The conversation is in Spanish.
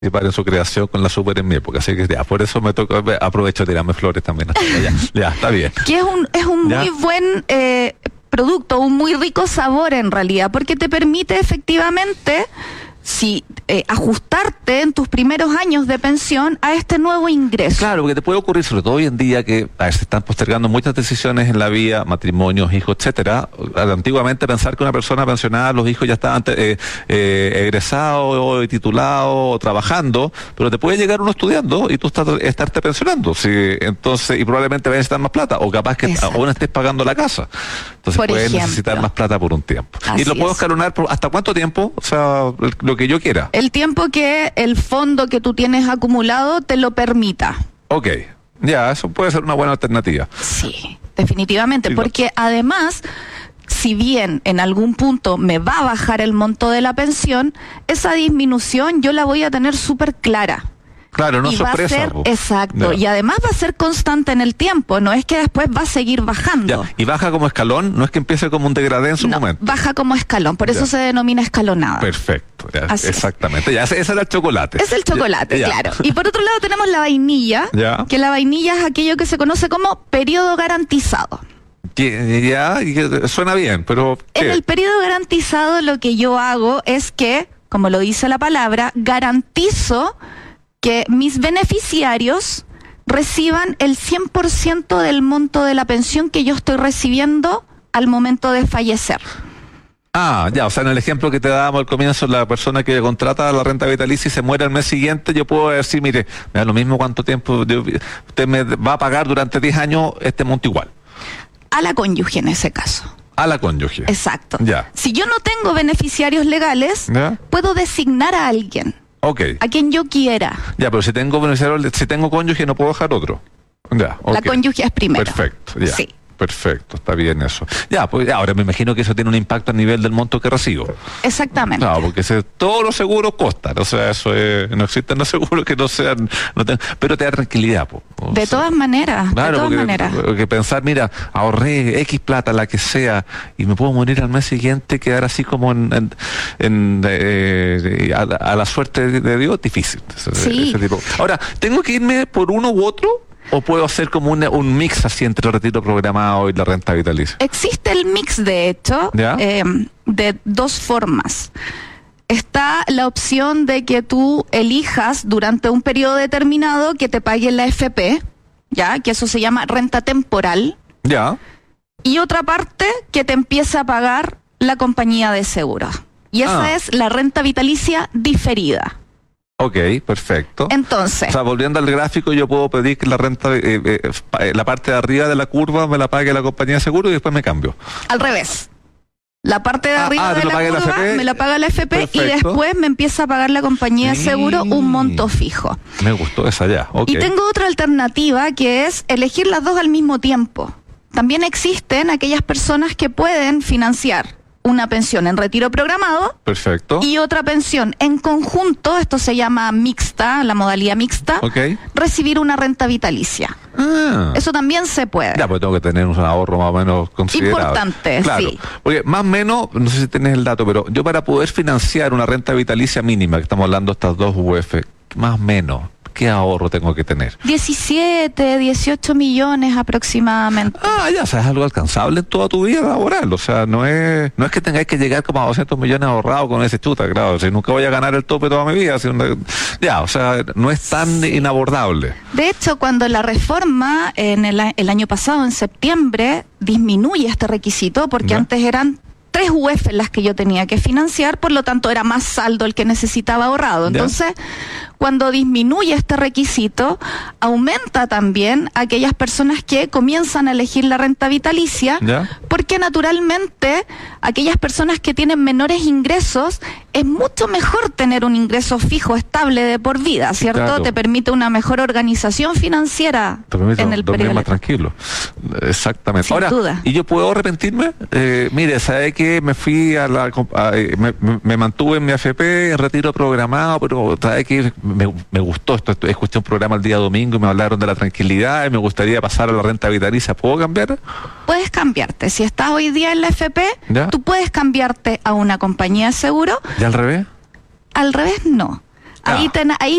participar en su creación con la Super en mi época, así que ya, por eso me toca, aprovecho de tirarme flores también. Ya, está bien. Que es un muy buen producto, un muy rico sabor en realidad, porque te permite efectivamente ajustarte en tus primeros años de pensión a este nuevo ingreso. Claro, porque te puede ocurrir, sobre todo hoy en día, que se están postergando muchas decisiones en la vida, matrimonios, hijos, etcétera. Antiguamente pensar que una persona pensionada, los hijos ya estaban egresados, titulados, trabajando, pero te puede llegar uno estudiando y tú estarte pensionando, ¿sí? Entonces, y probablemente vayas a necesitar más plata, o capaz que aún estés pagando la casa. Entonces puedes necesitar más plata por un tiempo. Así y lo puedo escalonar por ¿hasta cuánto tiempo? O sea, lo que yo quiera. El tiempo que el fondo que tú tienes acumulado te lo permita. Ok, ya, eso puede ser una buena alternativa. Sí, definitivamente, Sí, porque además, si bien en algún punto me va a bajar el monto de la pensión, esa disminución yo la voy a tener súper clara. Claro, no y sorpresa. Va a ser, exacto, y además va a ser constante en el tiempo, no es que después va a seguir bajando. Ya. Y baja como escalón, no es que empiece como un degradé en su momento. Baja como escalón, por eso se denomina escalonada. Perfecto, exactamente. Ya, ese era el chocolate. Es el chocolate, claro. Y por otro lado tenemos la vainilla, que la vainilla es aquello que se conoce como periodo garantizado. Ya, suena bien, pero en el periodo garantizado lo que yo hago es que, como lo dice la palabra, garantizo que mis beneficiarios reciban el 100% del monto de la pensión que yo estoy recibiendo al momento de fallecer. Ya, o sea, en el ejemplo que te dábamos al comienzo, la persona que contrata la renta vitalicia y se muere al mes siguiente, yo puedo decir, mire, me da lo mismo cuánto tiempo, usted me va a pagar durante 10 años este monto igual. A la cónyuge en ese caso. A la cónyuge. Exacto. Ya. Si yo no tengo beneficiarios legales, puedo designar a alguien. Okay. A quien yo quiera. Ya, pero si tengo cónyuge no puedo dejar otro. Ya, La cónyuge es primero. Perfecto, ya. Sí. Perfecto, está bien eso. Ya, pues ahora me imagino que eso tiene un impacto a nivel del monto que recibo. Exactamente. No, porque todos los seguros costan, o sea, eso no existen los seguros que no sean, pero te da tranquilidad, de todas maneras, claro, de todas maneras. Porque pensar, mira, ahorré X plata, la que sea, y me puedo morir al mes siguiente, quedar así como a la suerte de Dios, difícil. Sí. Ese tipo. Ahora, ¿tengo que irme por uno u otro? ¿O puedo hacer como un mix así entre el retiro programado y la renta vitalicia? Existe el mix, de hecho, de dos formas. Está la opción de que tú elijas durante un periodo determinado que te pague la AFP, ¿ya? Que eso se llama renta temporal. Ya. Y otra parte que te empiece a pagar la compañía de seguros. Y esa es la renta vitalicia diferida. Ok, perfecto. Entonces, o sea, volviendo al gráfico, yo puedo pedir que la renta, la parte de arriba de la curva me la pague la compañía de seguro y después me cambio. Al revés. La parte de arriba de la curva me la paga la AFP. Perfecto. Y después me empieza a pagar la compañía de seguro un monto fijo. Me gustó esa ya. Okay. Y tengo otra alternativa que es elegir las dos al mismo tiempo. También existen aquellas personas que pueden financiar una pensión en retiro programado. Perfecto. Y otra pensión en conjunto, esto se llama mixta, la modalidad mixta, recibir una renta vitalicia. Eso también se puede. Ya, pues tengo que tener un ahorro más o menos considerable. Importante, claro. Sí. Porque más o menos, no sé si tenés el dato, pero yo para poder financiar una renta vitalicia mínima, que estamos hablando de estas dos UF, más o menos, ¿qué ahorro tengo que tener? 17, 18 millones aproximadamente. Ya, o sea, es algo alcanzable en toda tu vida laboral. O sea, no es que tengáis que llegar como a 200 millones ahorrados con ese chuta, claro. O sea, nunca voy a ganar el tope toda mi vida. O sea, no es tan inabordable. De hecho, cuando la reforma en el año pasado, en septiembre, disminuye este requisito, porque antes eran 3 UF las que yo tenía que financiar, por lo tanto era más saldo el que necesitaba ahorrado. Entonces, cuando disminuye este requisito, aumenta también aquellas personas que comienzan a elegir la renta vitalicia, porque naturalmente aquellas personas que tienen menores ingresos, es mucho mejor tener un ingreso fijo, estable de por vida, ¿cierto? Claro. Te permite una mejor organización financiera en el periodo. Más tranquilo. Exactamente. Sin duda. ¿Y yo puedo arrepentirme? Mire, ¿sabe qué? Me fui me mantuve en mi AFP, en retiro programado, pero ¿sabe qué? Me gustó esto. Escuché un programa el día domingo y me hablaron de la tranquilidad y me gustaría pasar a la renta vitalicia. ¿Puedo cambiar? Puedes cambiarte. Si estás hoy día en la AFP, tú puedes cambiarte a una compañía de seguro. ¿Y al revés? Al revés, no. Ahí